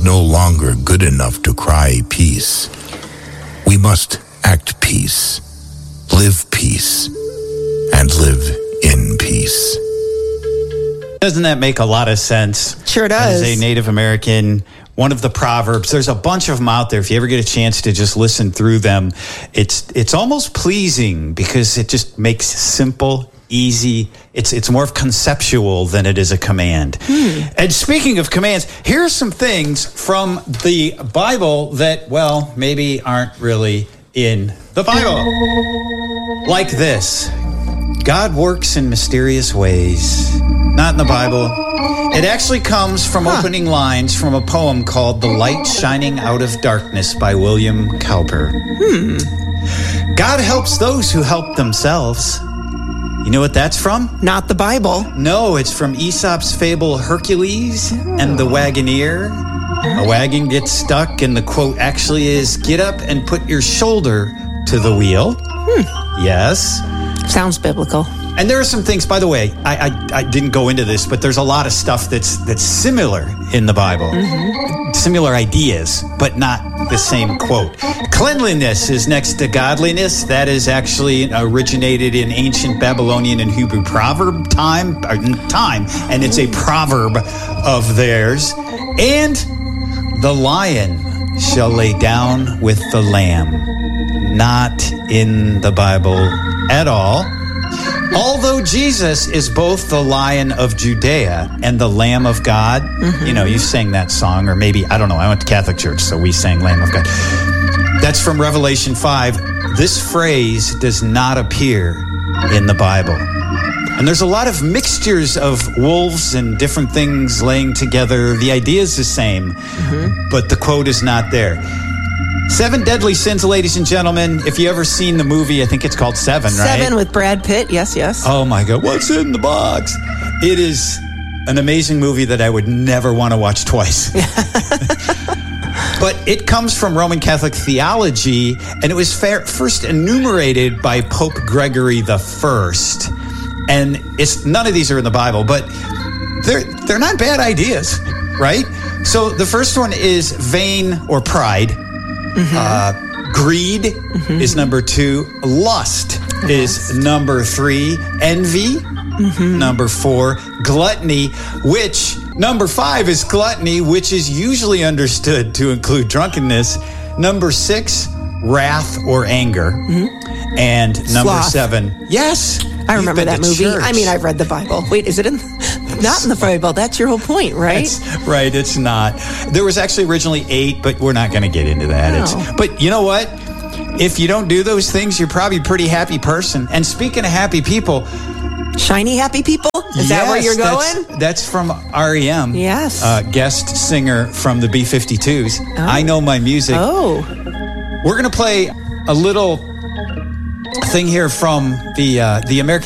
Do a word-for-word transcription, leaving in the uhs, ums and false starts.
no longer good enough to cry peace. We must act peace, live peace, and live in peace. Doesn't that make a lot of sense? Sure does. As a Native American, one of the Proverbs, there's a bunch of them out there. If you ever get a chance to just listen through them, it's it's almost pleasing because it just makes simple, easy. It's it's more conceptual than it is a command. Hmm. And speaking of commands, here are some things from the Bible that, well, maybe aren't really in the Bible. Like this. God works in mysterious ways. Not in the Bible. It actually comes from huh. opening lines from a poem called The Light Shining Out of Darkness by William Cowper. Hmm. God helps those who help themselves. You know what that's from? Not the Bible. No, it's from Aesop's fable Hercules oh. and the Wagoneer. A wagon gets stuck, and the quote actually is, "Get up and put your shoulder to the wheel." Hmm. Yes. Sounds biblical. And there are some things, by the way, I, I I didn't go into this, but there's a lot of stuff that's that's similar in the Bible. Mm-hmm. Similar ideas, but not the same quote. Cleanliness is next to godliness. That is actually originated in ancient Babylonian and Hebrew proverb time, or time, and it's a proverb of theirs. And the lion shall lay down with the lamb. Not in the Bible at all. Although Jesus is both the Lion of Judea and the Lamb of God. Mm-hmm. You know, you sang that song, or maybe, I don't know, I went to Catholic church, so we sang Lamb of God. That's from Revelation five. This phrase does not appear in the Bible. And there's a lot of mixtures of wolves and different things laying together. The idea is the same, mm-hmm. but the quote is not there. Seven Deadly Sins, ladies and gentlemen. If you ever seen the movie, I think it's called Seven, right? Seven with Brad Pitt. Yes, yes. Oh, my God. What's in the box? It is an amazing movie that I would never want to watch twice. But it comes from Roman Catholic theology, and it was fair, first enumerated by Pope Gregory the First. And it's none of these are in the Bible, but they're they're not bad ideas, right? So the first one is vain or pride. Mm-hmm. Uh, greed mm-hmm. is number two. Lust Lust. is number three. Envy, mm-hmm. number four. Gluttony, which number five is gluttony, which is usually understood to include drunkenness. Number six, wrath or anger. Mm-hmm. And number Sloth. seven, yes. I remember that movie. Church. I mean, I've read the Bible. Wait, is it in? Not in the Bible. That's your whole point, right? That's right. It's not. There was actually originally eight, but we're not going to get into that. No. It's, but you know what? If you don't do those things, you're probably a pretty happy person. And speaking of happy people, shiny happy people? Is yes, that where you're going? That's, that's from R E M. Yes. Uh, guest singer from the B fifty-twos. Oh. I Know My Music. Oh. We're going to play a little thing here from the uh, the American